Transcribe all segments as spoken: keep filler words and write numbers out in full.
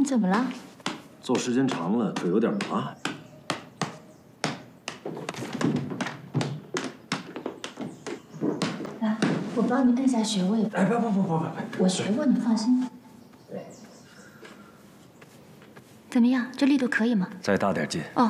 怎么了？ 坐时间长了，腿有点麻。 来，我帮你按下穴位。 哎，不不不不不不， 我学过，你放心。怎么样？这力度可以吗？ 再大点劲。 哦。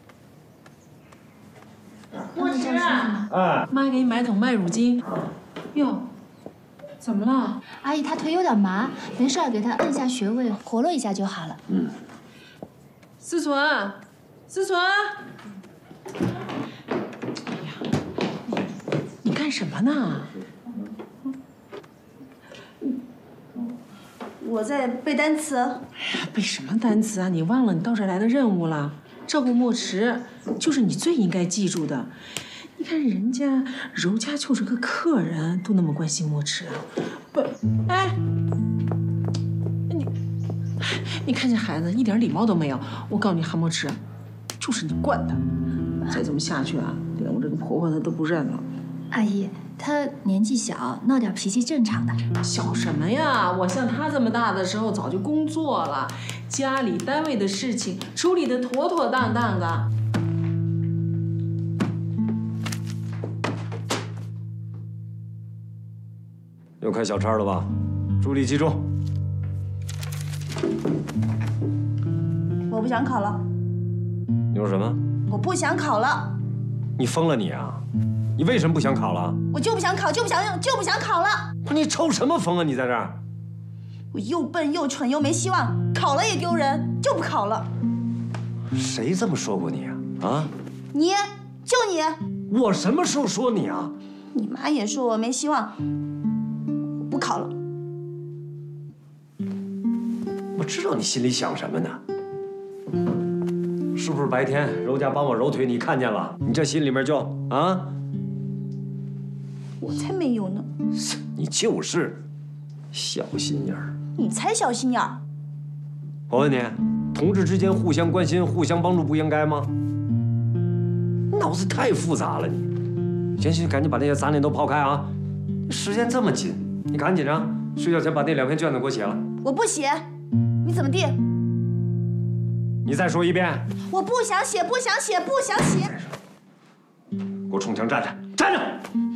牧师， 哎， 妈给你买桶麦乳精。哟，怎么了？ 阿姨，她腿有点麻，没事儿，给她按下穴位，活络一下就好了。 嗯。 思纯，思纯，哎呀，你你干什么呢？ 我在背单词。哎呀，背什么单词啊？你忘了你到这儿来的任务了？照顾墨池，就是你最应该记住的。你看人家柔家就是个客人，都那么关心墨池啊。不，哎，你，你看这孩子一点礼貌都没有。我告诉你，韩墨池，就是你惯的。再这么下去啊，连我这个婆婆她都不认了。 阿姨，她年纪小，闹点脾气正常的。 小什么呀？我像她这么大的时候早就工作了，家里单位的事情处理得妥妥当当的。 又开小差了吧？注意力集中。 我不想考了。 你说什么？ 我不想考了。 你疯了你啊！你为什么不想考了？ 我就不想考，就不想用，就不想考了。 不是你抽什么风啊？你在这儿？ 我又笨又蠢又没希望，考了也丢人，就不考了。 谁这么说过你啊？啊？ 你，就你。 我什么时候说你啊？ 你妈也说我没希望，我不考了。 我知道你心里想什么呢。是不是白天柔家帮我揉腿，你看见了？你这心里面就啊？ 我才没有呢。 你就是小心眼儿。 你才小心眼儿。 我问你，同志之间互相关心、互相帮助不应该吗？脑子太复杂了你。行行，赶紧把那些杂念都抛开啊！时间这么紧，你赶紧啊，睡觉前把那两篇卷子给我写了。 我不写，你怎么地？ 你再说一遍。 我不想写，不想写，不想写。 给我冲墙站着，站着！